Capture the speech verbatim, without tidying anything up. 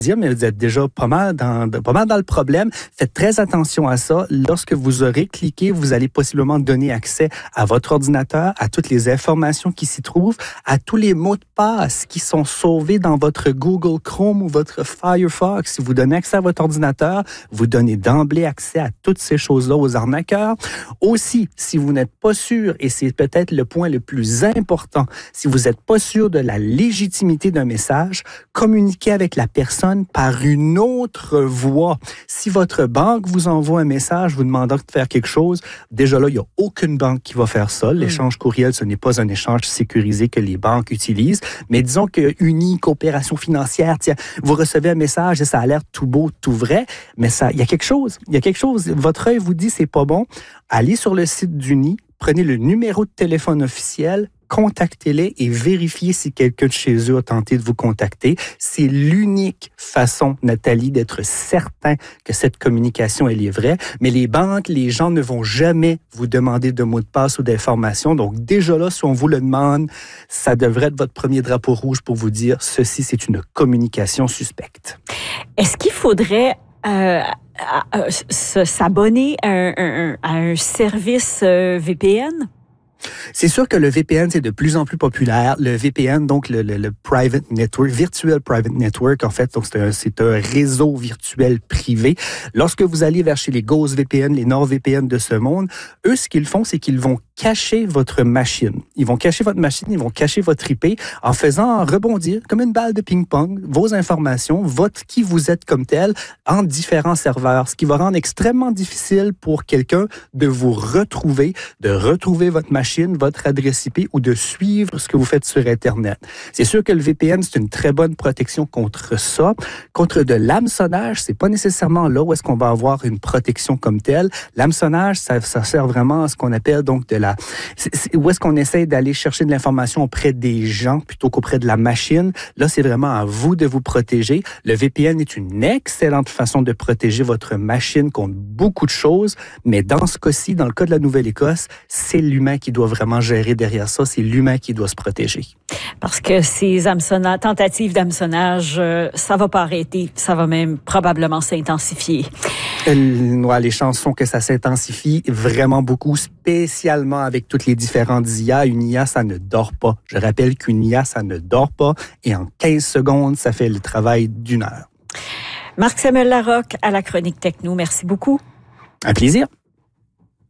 dire, mais vous êtes déjà pas mal dans, pas mal dans le problème. Faites très attention à ça. Lorsque vous aurez cliqué, vous allez possiblement donner accès à votre ordinateur, à toutes les informations qui s'y trouvent, à tous les mots de passe qui sont sauvés dans votre Google Chrome ou votre Firefox. Si vous donnez accès à votre ordinateur, vous donnez d'emblée accès à toutes ces choses-là aux arnaqueurs. Aussi, si vous n'êtes pas sûr, et c'est peut-être le point le plus important, si vous n'êtes pas sûr de la légitimité d'un message, communiquez avec la personne par une autre voie. Si votre banque vous envoie un message vous demandant de faire quelque chose, déjà là, il n'y a aucune banque qui va faire ça. L'échange courriel, ce n'est pas un échange sécurisé que les banques utilisent. Mais disons que Uni, coopération financière, tiens, vous recevez un message et ça a l'air tout beau, tout vrai, mais ça, il y a quelque chose. Il y a quelque chose. Votre œil vous dit c'est pas bon. Allez sur le site d'Uni, prenez le numéro de téléphone officiel, contactez-les et vérifiez si quelqu'un de chez eux a tenté de vous contacter. C'est l'unique façon, Nathalie, d'être certain que cette communication, elle est vraie. Mais les banques, les gens ne vont jamais vous demander de mots de passe ou d'informations. Donc, déjà là, si on vous le demande, ça devrait être votre premier drapeau rouge pour vous dire ceci, c'est une communication suspecte. Est-ce qu'il faudrait euh, euh, s'abonner à un, un, à un service euh, V P N? C'est sûr que le V P N, c'est de plus en plus populaire. Le V P N, donc le, le, le Private Network, Virtual Private Network, en fait, donc c'est un, c'est un réseau virtuel privé. Lorsque vous allez vers chez les GhostVPN, les NordVPN de ce monde, eux, ce qu'ils font, c'est qu'ils vont cacher votre machine. Ils vont cacher votre machine, ils vont cacher votre I P en faisant rebondir, comme une balle de ping-pong, vos informations, votre qui vous êtes comme tel, en différents serveurs, ce qui va rendre extrêmement difficile pour quelqu'un de vous retrouver, de retrouver votre machine, votre adresse I P ou de suivre ce que vous faites sur Internet. C'est sûr que le V P N, c'est une très bonne protection contre ça. Contre de l'hameçonnage, c'est pas nécessairement là où est-ce qu'on va avoir une protection comme telle. L'hameçonnage, ça, ça sert vraiment à ce qu'on appelle donc de la... C'est, c'est, où est-ce qu'on essaie d'aller chercher de l'information auprès des gens plutôt qu'auprès de la machine. Là, c'est vraiment à vous de vous protéger. Le V P N est une excellente façon de protéger votre machine contre beaucoup de choses, mais dans ce cas-ci, dans le cas de la Nouvelle-Écosse, c'est l'humain qui doit vraiment gérer derrière ça. C'est l'humain qui doit se protéger. Parce que ces hameçonnages, tentatives d'hameçonnage, euh, ça va pas arrêter. Ça va même probablement s'intensifier. Euh, ouais, les chances sont que ça s'intensifie vraiment beaucoup, spécialement avec toutes les différentes I A. Une I A, ça ne dort pas. Je rappelle qu'une I A, ça ne dort pas. Et en quinze secondes, ça fait le travail d'une heure. Marc-Samuel Larocque à la Chronique Techno. Merci beaucoup. Un plaisir.